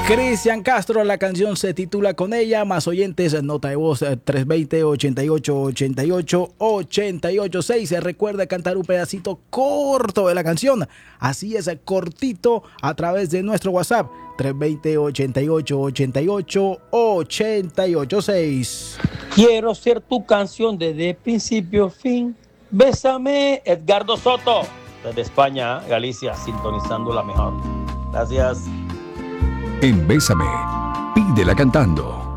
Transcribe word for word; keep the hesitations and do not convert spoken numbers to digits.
Cristian Castro, la canción se titula Con ella, más oyentes, nota de voz tres dos cero, ochenta y ocho, ochenta y ocho, ochenta y ocho seis. Recuerda cantar un pedacito corto de la canción, así es, cortito, a través de nuestro WhatsApp tres dos cero, ochenta y ocho, ochenta y ocho, ochenta y ocho seis. Quiero ser tu canción desde principio a fin. Bésame, Edgardo Soto, desde España, Galicia, sintonizando la mejor. Gracias. En Bésame, pídela cantando.